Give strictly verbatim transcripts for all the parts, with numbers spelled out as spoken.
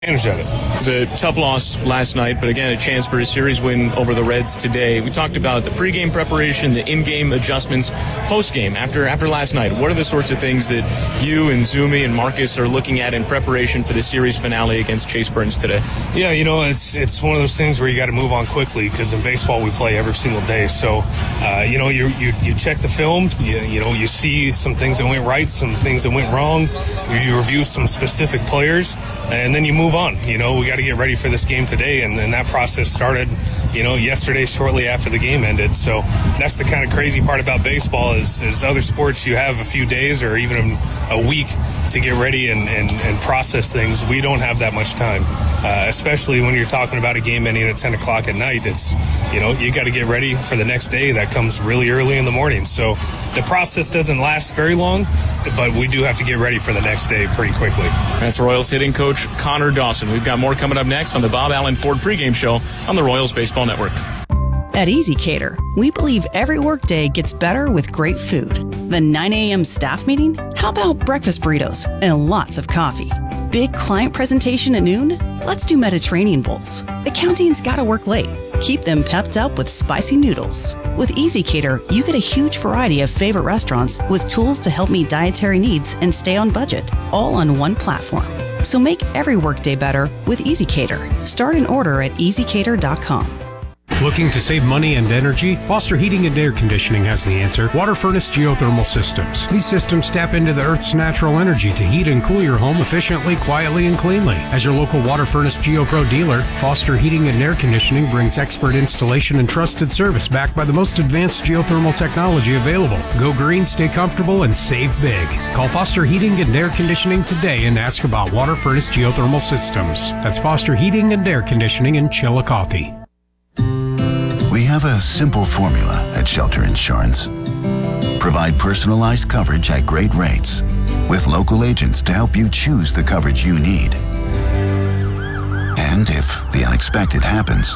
Managed of it. It was a tough loss last night, but again, a chance for a series win over the Reds today. We talked about the pregame preparation, the in-game adjustments, postgame after after last night. What are the sorts of things that you and Zumi and Marcus are looking at in preparation for the series finale against Chase Burns today? Yeah, you know, it's it's one of those things where you got to move on quickly because in baseball we play every single day. So, uh, you know, you, you you check the film, you, you know, you see some things that went right, some things that went wrong, you review some specific players, and then you move on. You know, we got to get ready for this game today, and, and that process started, you know, yesterday shortly after the game ended. So that's the kind of crazy part about baseball is, is other sports you have a few days or even a week to get ready and, and, and process things. We don't have that much time, uh, especially when you're talking about a game ending at ten o'clock at night. It's, you know, you got to get ready for the next day. That comes really early in the morning. So the process doesn't last very long, but we do have to get ready for the next day pretty quickly. That's Royals hitting coach Connor Dawson. We've got more coming up next on the Bob Allen Ford pregame show on the Royals Baseball Network. At EasyCater, we believe every workday gets better with great food. The nine a.m. staff meeting? How about breakfast burritos and lots of coffee? Big client presentation at noon? Let's do Mediterranean bowls. Accounting's gotta work late. Keep them pepped up with spicy noodles. With EasyCater, you get a huge variety of favorite restaurants with tools to help meet dietary needs and stay on budget, all on one platform. So make every workday better with EasyCater. Start an order at easy cater dot com. Looking to save money and energy? Foster Heating and Air Conditioning has the answer. Water Furnace Geothermal Systems. These systems tap into the Earth's natural energy to heat and cool your home efficiently, quietly, and cleanly. As your local Water Furnace GeoPro dealer, Foster Heating and Air Conditioning brings expert installation and trusted service backed by the most advanced geothermal technology available. Go green, stay comfortable, and save big. Call Foster Heating and Air Conditioning today and ask about Water Furnace Geothermal Systems. That's Foster Heating and Air Conditioning in Chillicothe. We have a simple formula at Shelter Insurance. Provide personalized coverage at great rates with local agents to help you choose the coverage you need. And if the unexpected happens,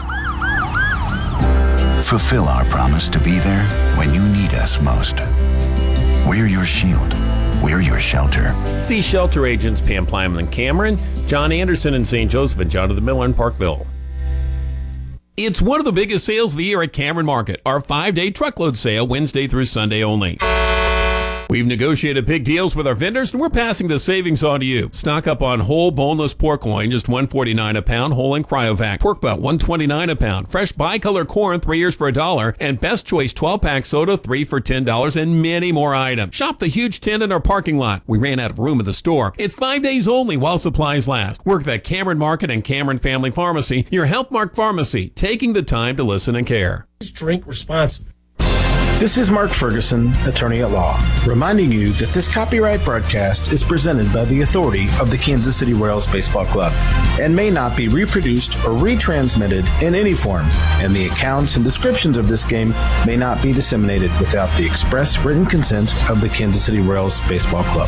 fulfill our promise to be there when you need us most. We're your shield. We're your shelter. See Shelter agents Pam Plyman and Cameron, John Anderson in Saint Joseph, and Jonathan Miller in Parkville. It's one of the biggest sales of the year at Cameron Market, our five-day truckload sale, Wednesday through Sunday only. We've negotiated big deals with our vendors, and we're passing the savings on to you. Stock up on whole boneless pork loin, just one forty-nine a pound, whole and cryovac. Pork butt, one twenty-nine a pound. Fresh bicolor corn, three ears for a dollar. And Best Choice twelve-pack soda, three for ten dollars, and many more items. Shop the huge tent in our parking lot. We ran out of room in the store. It's five days only while supplies last. Work at Cameron Market and Cameron Family Pharmacy, your Health Mark Pharmacy, taking the time to listen and care. Drink responsibly. This is Mark Ferguson, attorney at law, reminding you that this copyright broadcast is presented by the authority of the Kansas City Royals Baseball Club and may not be reproduced or retransmitted in any form, and the accounts and descriptions of this game may not be disseminated without the express written consent of the Kansas City Royals Baseball Club.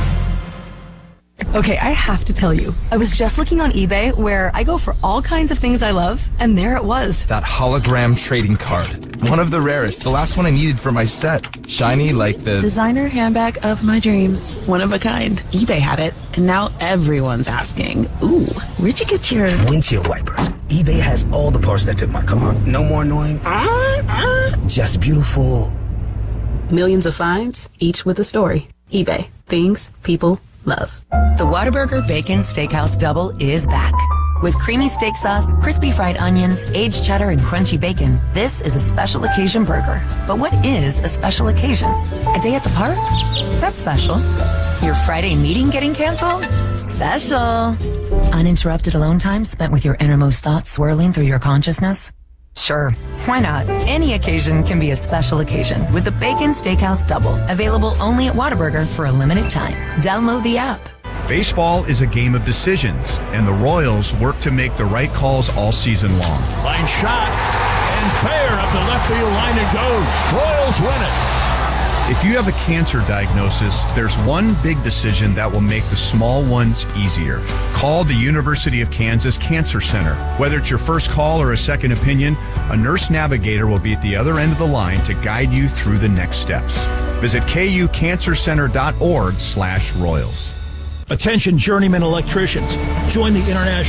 Okay, I have to tell you, I was just looking on eBay where I go for all kinds of things I love, and there it was. That hologram trading card. One of the rarest, the last one I needed for my set. Shiny like the... designer handbag of my dreams. One of a kind. eBay had it, and now everyone's asking, ooh, where'd you get your... windshield wipers. eBay has all the parts that fit my car. No more annoying... Uh, uh, just beautiful. Millions of finds, each with a story. eBay. Things people love. The Whataburger Bacon Steakhouse Double is back. With creamy steak sauce, crispy fried onions, aged cheddar, and crunchy bacon, this is a special occasion burger. But what is a special occasion? A day at the park? That's special. Your Friday meeting getting canceled? Special. Uninterrupted alone time spent with your innermost thoughts swirling through your consciousness? Sure, why not? Any occasion can be a special occasion with the Bacon Steakhouse Double, available only at Whataburger for a limited time. Download the app. Baseball is a game of decisions, and the Royals work to make the right calls all season long. Line shot, and fair up the left field line it goes. Royals win it. If you have a cancer diagnosis, there's one big decision that will make the small ones easier. Call the University of Kansas Cancer Center. Whether it's your first call or a second opinion, a nurse navigator will be at the other end of the line to guide you through the next steps. Visit kucancercenter.org slash Royals. Attention journeyman electricians. Join the International